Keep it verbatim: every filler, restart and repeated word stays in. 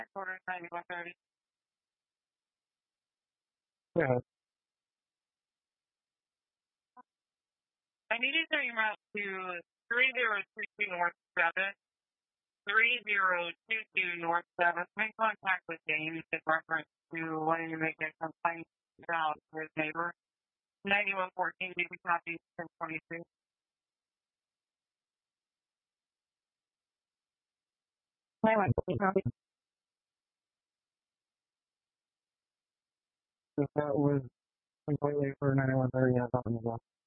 Quarter ninety-one thirty. Yeah. I need you to route to three zero two two North seven, three zero two two North seven. Make contact with James in reference to wanting to make a complaint about his neighbor. ninety-one fourteen, D B copy, ten twenty-two. ninety-one fourteen copy. If that was completely for ninety-one thirty, yeah, something as well.